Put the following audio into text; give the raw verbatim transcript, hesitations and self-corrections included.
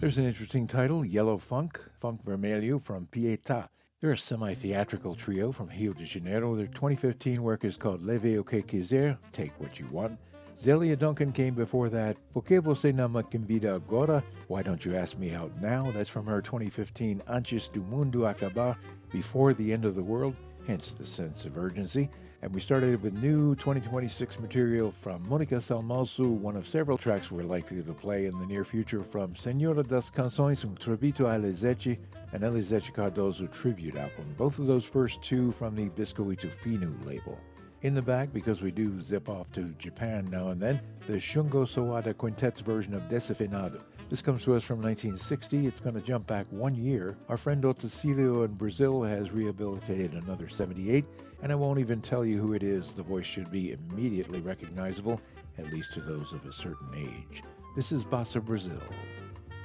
There's an interesting title, Yellow Funk, Funk Vermelho from Pietà. They're a semi-theatrical trio from Rio de Janeiro. Their twenty fifteen work is called Leve o que quiser, Take What You Want. Zelia Duncan came before that. Por que você não me convida agora? Why Don't You Ask Me Out Now? That's from her twenty fifteen Antes do Mundo Acabar, Before the End of the World, hence the sense of urgency. And we started with new twenty twenty-six material from Mônica Salmaso, one of several tracks we're likely to play in the near future from Senhora das Canções, um Tributo a Elisete, an Elisete Cardoso tribute album. Both of those first two from the Biscoito Fino label. In the back, because we do zip off to Japan now and then, the Shungo Sawada Quintet's version of Desafinado. This comes to us from nineteen sixty. It's going to jump back one year. Our friend Otacílio in Brazil has rehabilitated another seventy-eight, and I won't even tell you who it is. The voice should be immediately recognizable, at least to those of a certain age. This is Bossa Brazil.